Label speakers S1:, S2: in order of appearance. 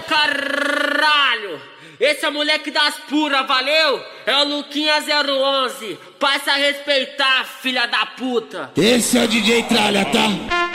S1: Caralho! Esse é o moleque das puras, valeu? É o Luquinha 011. Passa a respeitar, filha da puta.
S2: Esse é o DJ Tralha, tá?